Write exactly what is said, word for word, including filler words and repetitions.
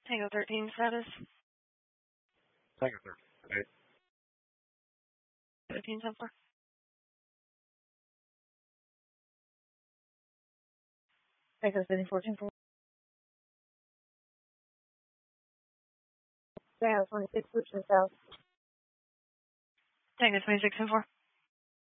Tango thirteen status. Tango thirteen. Right. fifteen ten four. Tango seven fourteen four. Tango twenty-six switching south. Tango twenty-six ten four.